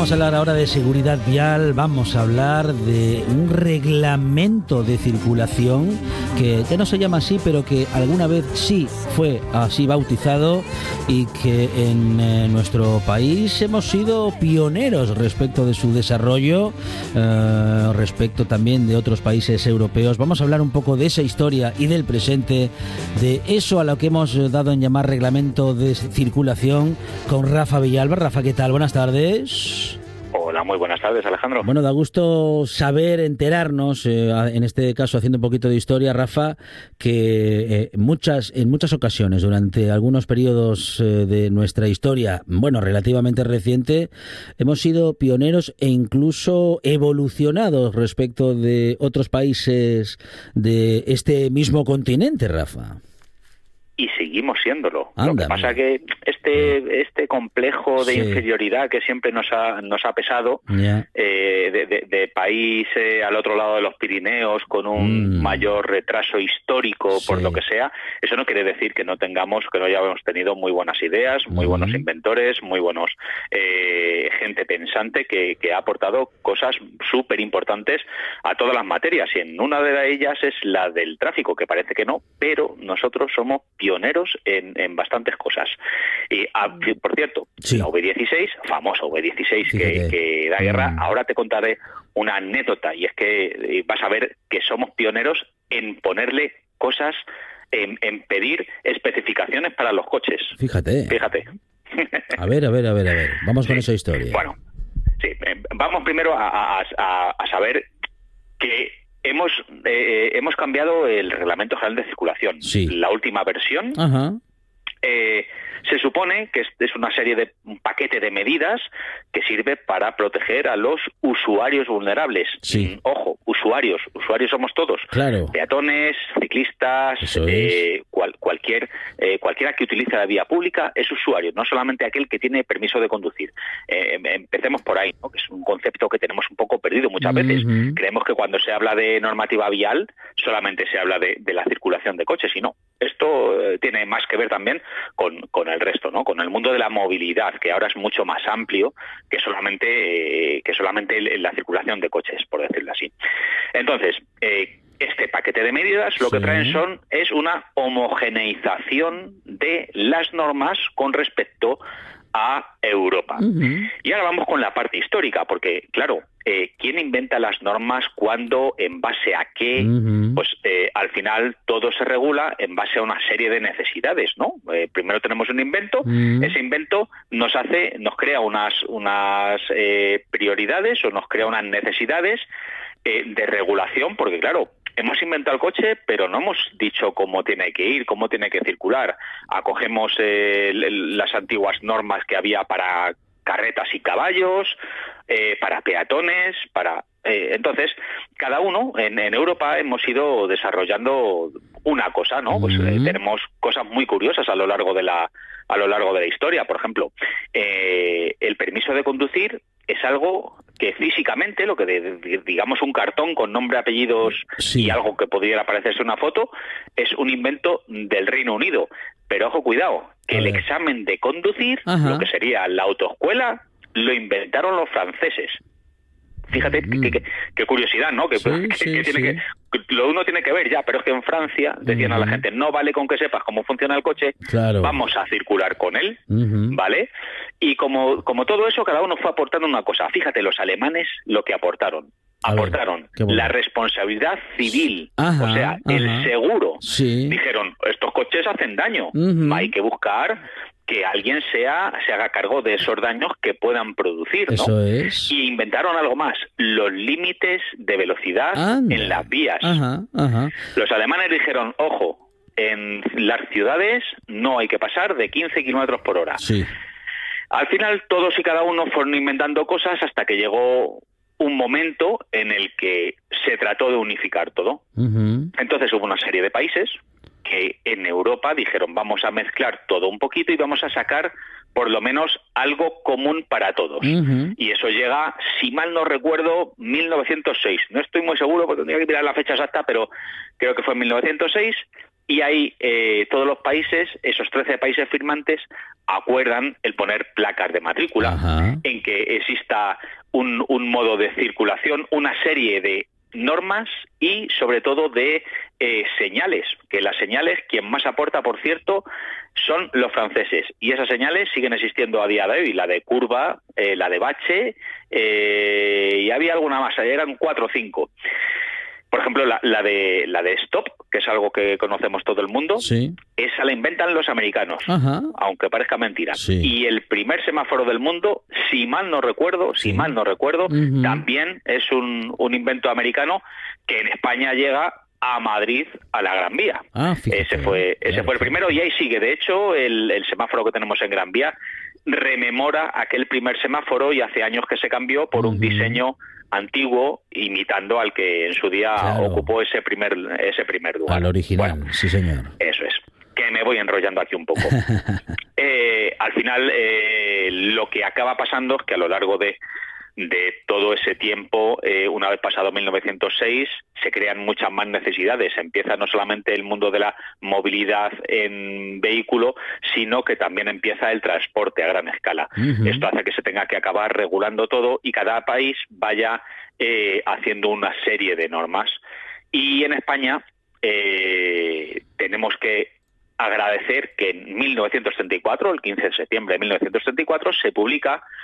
Vamos a hablar ahora de seguridad vial, vamos a hablar de un reglamento de circulación que ya no se llama así, pero que alguna vez sí fue así bautizado y que en nuestro país hemos sido pioneros respecto de su desarrollo, respecto también de otros países europeos. Vamos a hablar un poco de esa historia y del presente, de eso a lo que hemos dado en llamar reglamento de circulación, con Rafa Villalba. Rafa, ¿qué tal? Buenas tardes. Hola, muy buenas tardes, Alejandro. Bueno, da gusto saber, enterarnos, en este caso haciendo un poquito de historia, Rafa, que en muchas ocasiones, durante algunos periodos de nuestra historia, bueno, relativamente reciente, hemos sido pioneros e incluso evolucionados respecto de otros países de este mismo continente, Rafa. Y seguimos siéndolo. Anda, lo que pasa que este complejo de inferioridad que siempre nos ha pesado, de país al otro lado de los Pirineos, con un mayor retraso histórico, por lo que sea, eso no quiere decir que no hayamos tenido muy buenas ideas, muy buenos inventores, muy buenos gente pensante que ha aportado cosas súper importantes a todas las materias, y en una de ellas es la del tráfico, que parece que no, pero nosotros somos pioneros en bastantes cosas. Y por cierto, la V16, famosa V16 que da guerra, ahora te contaré una anécdota, y es que vas a ver que somos pioneros en ponerle cosas, en pedir especificaciones para los coches. Fíjate. A ver. Vamos con esa historia. Bueno, vamos primero a saber que hemos cambiado el Reglamento General de Circulación. La última versión se supone que es una serie de un paquete de medidas que sirve para proteger a los usuarios vulnerables. Ojo, usuarios somos todos. Claro. Peatones, ciclistas, cualquiera que utilice la vía pública es usuario, no solamente aquel que tiene permiso de conducir. Empecemos por ahí, ¿no? Que es un concepto que tenemos un poco perdido muchas veces. Creemos que cuando se habla de normativa vial solamente se habla de la circulación de coches, y no. Esto tiene más que ver también con el resto, ¿no? Con el mundo de la movilidad, que ahora es mucho más amplio que solamente la circulación de coches, por decirlo así. Entonces, este paquete de medidas lo que traen es una homogeneización de las normas con respecto a Europa. Y ahora vamos con la parte histórica, porque, claro, ¿quién inventa las normas, cuándo, en base a qué? Pues al final todo se regula en base a una serie de necesidades, ¿no? Primero tenemos un invento, ese invento nos crea unas prioridades, o nos crea unas necesidades de regulación, porque claro, hemos inventado el coche, pero no hemos dicho cómo tiene que ir, cómo tiene que circular. Acogemos las antiguas normas que había para carretas y caballos, para peatones, entonces, cada uno en Europa hemos ido desarrollando una cosa, ¿no? Pues tenemos cosas muy curiosas a lo largo de la historia. Por ejemplo, el permiso de conducir es algo que físicamente, lo que digamos un cartón con nombre, apellidos y algo que pudiera parecerse una foto, es un invento del Reino Unido. Pero ojo, cuidado, que el examen de conducir, lo que sería la autoescuela, lo inventaron los franceses. Fíjate qué curiosidad, ¿no? Uno tiene que ver ya, pero es que en Francia decían a la gente, no vale con que sepas cómo funciona el coche, vamos a circular con él, ¿vale? Y como todo eso, cada uno fue aportando una cosa. Fíjate, los alemanes lo que aportaron la responsabilidad civil, o sea, el seguro. Dijeron, estos coches hacen daño, hay que buscar que alguien se haga cargo de esos daños que puedan producir, ¿no? Eso es. Y inventaron algo más, los límites de velocidad en las vías. Los alemanes dijeron, ojo, en las ciudades no hay que pasar de 15 kilómetros por hora. Al final, todos y cada uno fueron inventando cosas hasta que llegó un momento en el que se trató de unificar todo. Entonces hubo una serie de países que en Europa dijeron, vamos a mezclar todo un poquito y vamos a sacar por lo menos algo común para todos. Y eso llega, si mal no recuerdo, 1906. No estoy muy seguro porque tendría que mirar la fecha exacta, pero creo que fue en 1906. y ahí todos los países, esos 13 países firmantes, acuerdan el poner placas de matrícula, Ajá. en que exista un modo de circulación, una serie de normas y sobre todo de señales, que las señales, quien más aporta, por cierto, son los franceses, y esas señales siguen existiendo a día de hoy, la de curva, la de bache, y había alguna más, eran 4 o 5. Por ejemplo, la de stop, que es algo que conocemos todo el mundo, Sí. esa la inventan los americanos, Ajá. aunque parezca mentira. Sí. Y el primer semáforo del mundo, si mal no recuerdo, Ujú. también es un invento americano que en España llega a Madrid, a la Gran Vía. Fíjate, Ese fue el primero, y ahí sigue. De hecho, el semáforo que tenemos en Gran Vía rememora aquel primer semáforo, y hace años que se cambió por un diseño antiguo, imitando al que en su día ocupó ese primer lugar. Al original, Bueno, sí señor. eso es, que me voy enrollando aquí un poco. Al final, lo que acaba pasando es que a lo largo de todo ese tiempo, una vez pasado 1906, se crean muchas más necesidades. Empieza no solamente el mundo de la movilidad en vehículo, sino que también empieza el transporte a gran escala. Esto hace que se tenga que acabar regulando todo y cada país vaya haciendo una serie de normas. Y en España tenemos que agradecer que en 1934, el 15 de septiembre de 1934, se publica